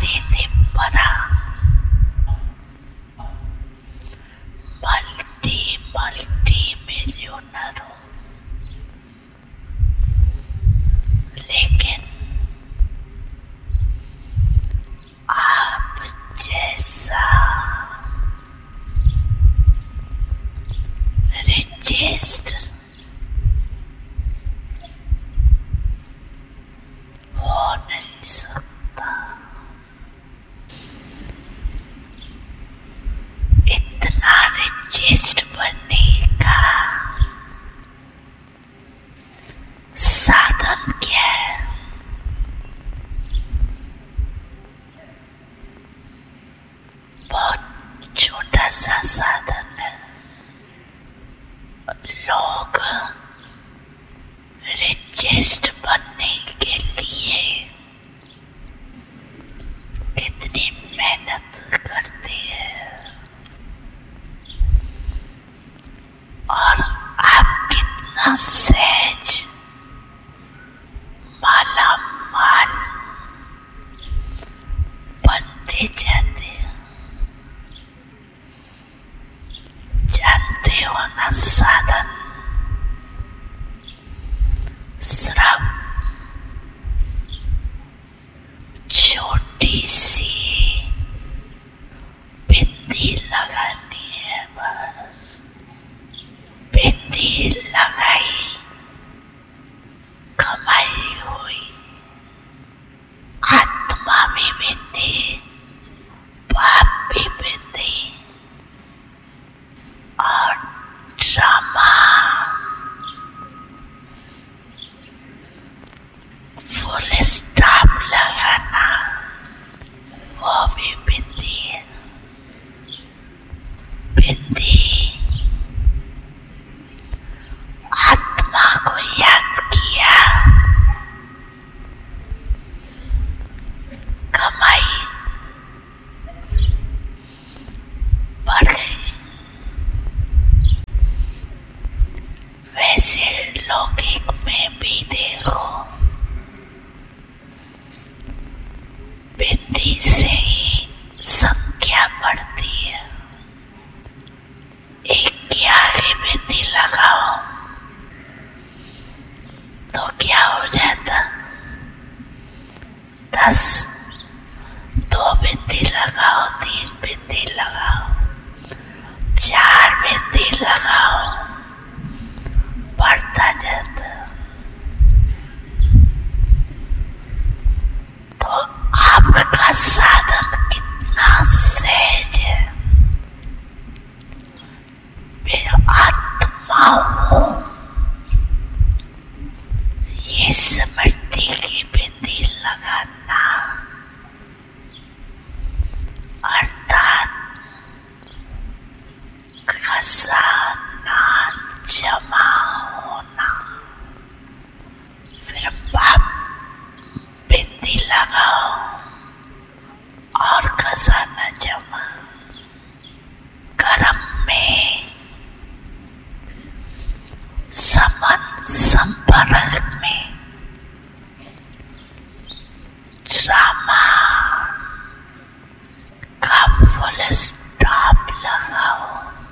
परिधिपरा multi millionaire हो, लेकिन आप जैसा रिचेस्ट हो नहीं सकता। इतना रिचेस्ट बनने का साधन क्या है? बहुत छोटा सा साधन है। लोग रिचेस्ट बनने के लिए कितनी मेहनत करते हैं और आप कितना सहज माला माल बनते जाते हैं। जानते हो ना, साधन सिर्फ छोटी सी बिंदी लगानी है, बस बिंदी लगाई, कमाई हुई। आत्मा भी बिंदी, पाप भी बिंदी, और ड्रामा फुल स्टॉप लगाना वो भी बिंदी है। बिंदी आत्मा को याद किया, कमाई बढ़ गई। वैसे लौकिक में भी देखो, बिंदी से ही संख्या बढ़ती है। एक के आगे बिंदी लगाओ तो क्या हो जाता? 10। 2 बिंदी लगाओ, 3 बिंदी लगाओ, 4 बिंदी लगाओ, बढ़ता जाता। तो आपका साधन कितना सहज है। मैं आत्मा हूँ, ये स्मृति की बिंदी लगाना, अर्थात खजाना जमा होना। फिर पाप बिंदी लगाओ और खजाना जमा। कर्म में समन संपर्क में ड्रामा का फुल स्टॉप लगाओ,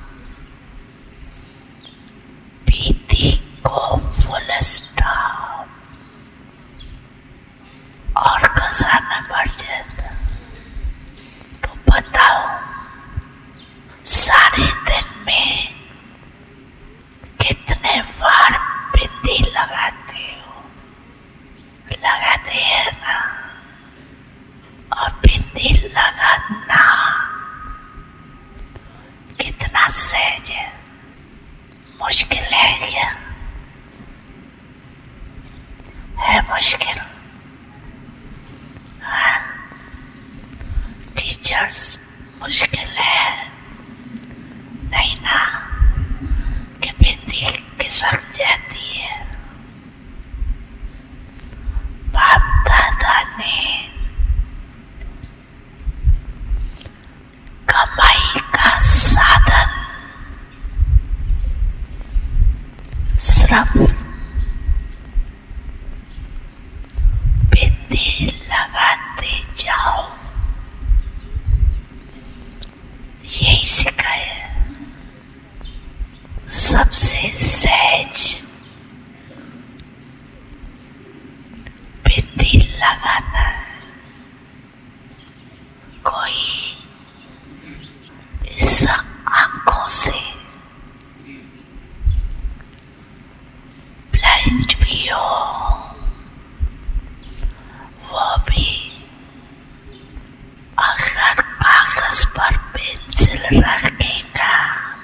बीती को फुल स्टॉप, और खजाना बढ़ जाता। तो बताओ, सारे दिन में कितने बार बिंदी लगाते हो? लगाते हैं ना? और बिंदी लगाना कितना सहज है। मुश्किल है क्या? है मुश्किल? हाँ, टीचर्स मुश्किल है नहीं ना, कि बिंदी खिसक जाती है। बाप दादा ने कमाई का साधन सिर्फ बिंदी लगाते जाओ, उसे सहज बिंदी लगाना। कोई इस आंखों से ब्लाइंड भी हो, वो भी अगर कागज पर पेंसिल रखेगा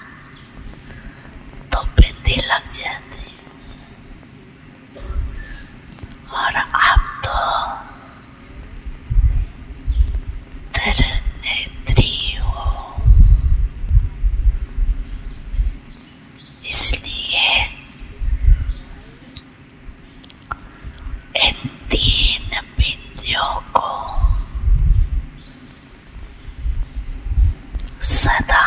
तो बिंदी लग जाती है। और आप तो त्रिनेत्री हो, इसलिए इन 3 बिंदियों को सदा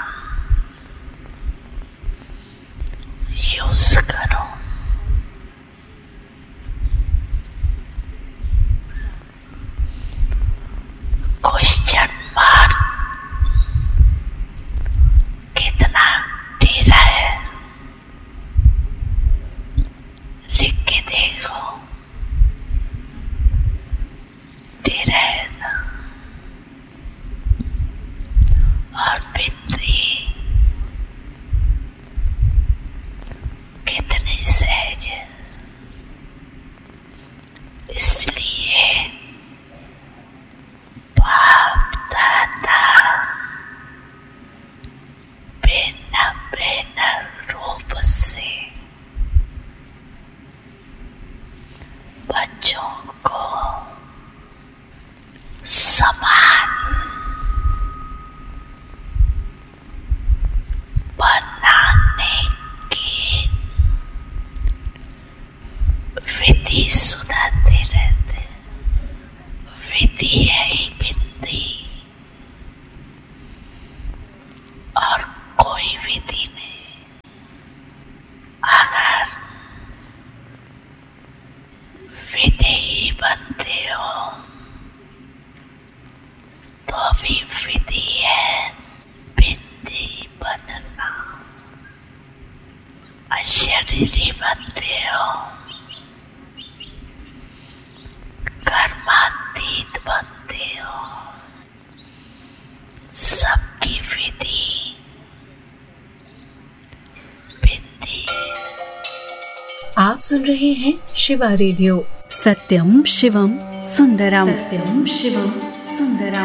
यूज करो। क्वेश्चन मार्क कितना ढेरा है, लिख के देखो। ढेरा है ना? और बिंदी कितनी सहज है, इसलिए बाप दादा भिन्न भिन्न रूप से बच्चों को समान बनाने की विधि सुनाते रहते। विधि है ही बिंदी, और कोई विधि नहीं। अगर विधि ही बनते हो तो भी विधि है बिंदी बनना। अशरीरी बनते हो, कर्मातीत बनते हो, सबकी विधि बिंदी। आप सुन रहे हैं शिवा रेडियो। सत्यम शिवम सुंदरम। सत्यम शिवम सुंदरम।